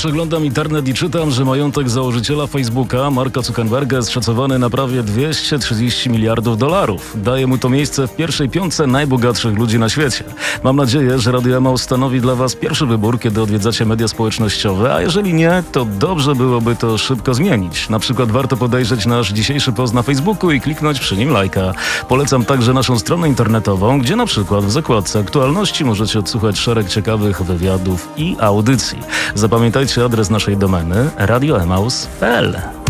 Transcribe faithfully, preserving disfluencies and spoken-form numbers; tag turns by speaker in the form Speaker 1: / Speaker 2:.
Speaker 1: Przeglądam internet i czytam, że majątek założyciela Facebooka, Marka Zuckerberga, jest szacowany na prawie dwieście trzydzieści miliardów dolarów. Daje mu to miejsce w pierwszej piątce najbogatszych ludzi na świecie. Mam nadzieję, że Radio Emaus stanowi dla Was pierwszy wybór, kiedy odwiedzacie media społecznościowe, a jeżeli nie, to dobrze byłoby to szybko zmienić. Na przykład warto podejrzeć nasz dzisiejszy post na Facebooku i kliknąć przy nim lajka. Polecam także naszą stronę internetową, gdzie na przykład w zakładce aktualności możecie odsłuchać szereg ciekawych wywiadów i audycji. Zapamiętajcie adres naszej domeny radio emaus kropka p l.